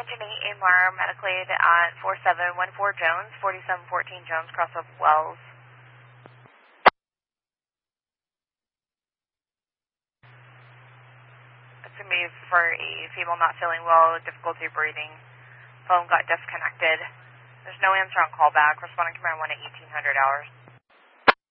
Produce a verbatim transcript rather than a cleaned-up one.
Engine eight, A M R, medical aid at four seven one four Jones, forty-seven fourteen Jones, cross of Wells. It's going to be for a female not feeling well, difficulty breathing. Phone got disconnected. There's no answer on callback. Responding command one at eighteen hundred hours.